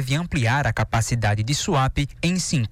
deve ampliar a capacidade de swap em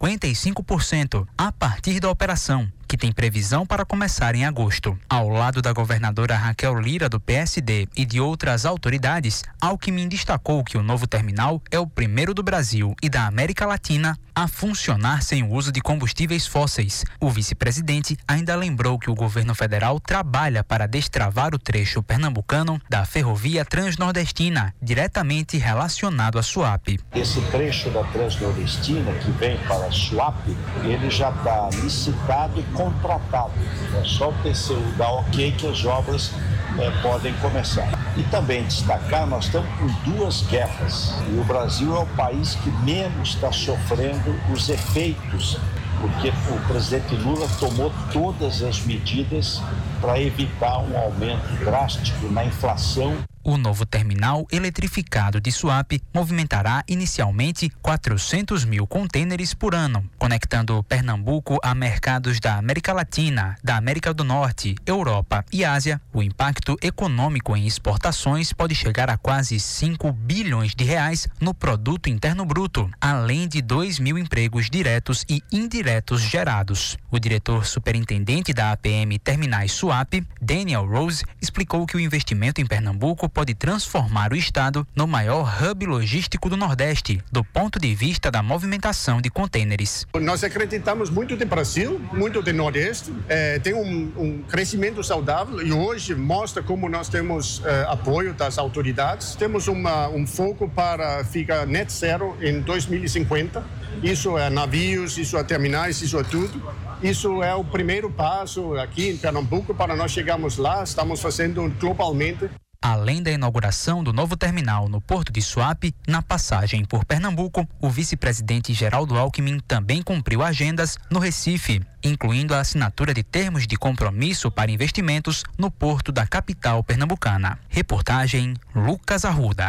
55% a partir da operação, que tem previsão para começar em agosto. Ao lado da governadora Raquel Lira, do PSD, e de outras autoridades, Alckmin destacou que o novo terminal é o primeiro do Brasil e da América Latina a funcionar sem o uso de combustíveis fósseis. O vice-presidente ainda lembrou que o governo federal trabalha para destravar o trecho pernambucano da ferrovia transnordestina, diretamente relacionado à SUAP. Esse trecho da transnordestina que vem para a SUAP, ele já está licitado e contratado. É só o TCU dar ok que as obras podem começar. E também destacar, nós estamos com 2 guerras e o Brasil é o país que menos está sofrendo os efeitos, porque o presidente Lula tomou todas as medidas para evitar um aumento drástico na inflação. O novo terminal eletrificado de SUAP movimentará inicialmente 400 mil contêineres por ano, conectando Pernambuco a mercados da América Latina, da América do Norte, Europa e Ásia. O impacto econômico em exportações pode chegar a quase 5 bilhões de reais no produto interno bruto, além de 2 mil empregos diretos e indiretos gerados. O diretor superintendente da APM Terminais SUAP, Daniel Rose, explicou que o investimento em Pernambuco pode transformar o estado no maior hub logístico do Nordeste, do ponto de vista da movimentação de contêineres. Nós acreditamos muito de Brasil, muito de Nordeste, tem um crescimento saudável e hoje mostra como nós temos apoio das autoridades. Temos um foco para ficar net zero em 2050. Isso é navios, isso é terminais, isso é tudo. Isso é o primeiro passo aqui em Pernambuco para nós chegarmos lá. Estamos fazendo globalmente. Além da inauguração do novo terminal no Porto de Suape, na passagem por Pernambuco, o vice-presidente Geraldo Alckmin também cumpriu agendas no Recife, incluindo a assinatura de termos de compromisso para investimentos no porto da capital pernambucana. Reportagem Lucas Arruda.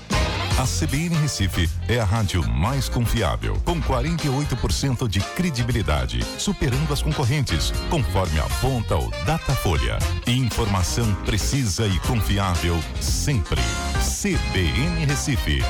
A CBN Recife é a rádio mais confiável, com 48% de credibilidade, superando as concorrentes, conforme aponta o Datafolha. Informação precisa e confiável sempre. CBN Recife,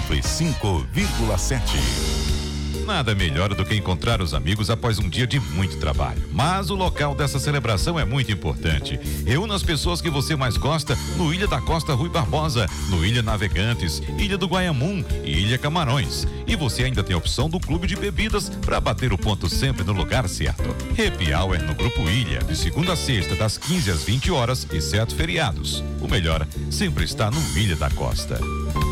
105,7. Nada melhor do que encontrar os amigos após um dia de muito trabalho. Mas o local dessa celebração é muito importante. Reúna as pessoas que você mais gosta no Ilha da Costa Rui Barbosa, no Ilha Navegantes, Ilha do Guaiamum e Ilha Camarões. E você ainda tem a opção do clube de bebidas para bater o ponto sempre no lugar certo. Happy Hour no Grupo Ilha, de segunda a sexta, das 15 às 20 horas, exceto feriados. O melhor sempre está no Ilha da Costa.